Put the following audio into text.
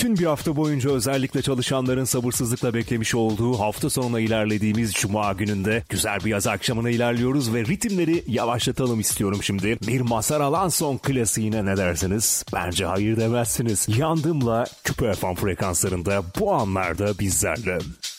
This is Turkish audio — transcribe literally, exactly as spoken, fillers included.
Bütün bir hafta boyunca özellikle çalışanların sabırsızlıkla beklemiş olduğu hafta sonuna ilerlediğimiz Cuma gününde güzel bir yaz akşamına ilerliyoruz ve ritimleri yavaşlatalım istiyorum şimdi. Bir Mazhar Alanson klasiğine ne dersiniz? Bence hayır demezsiniz. Yandım'la Küpe F M frekanslarında bu anlarda bizlerle.